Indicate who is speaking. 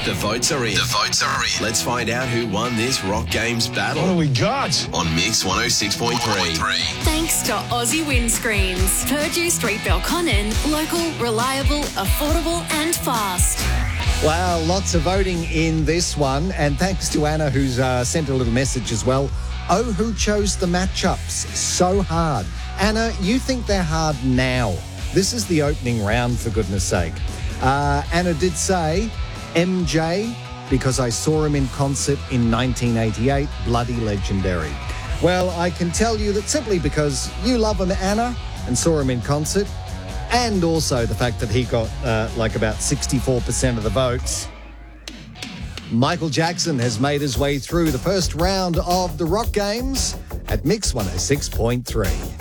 Speaker 1: The votes are in. Let's find out who won this Rock Games battle.
Speaker 2: What do we got?
Speaker 1: On Mix 106.3.
Speaker 3: Thanks to Aussie Windscreens. Purdue Street, Belconnen. Local, reliable, affordable and fast.
Speaker 4: Wow, lots of voting in this one. And thanks to Anna, who's sent a little message as well. Oh, who chose the matchups so hard? Anna, you think they're hard now. This is the opening round, for goodness sake. Anna did say MJ, because I saw him in concert in 1988, bloody legendary. Well, I can tell you that simply because you love him, Anna, and saw him in concert, and also the fact that he got about 64% of the votes, Michael Jackson has made his way through the first round of the Rock Games at Mix 106.3.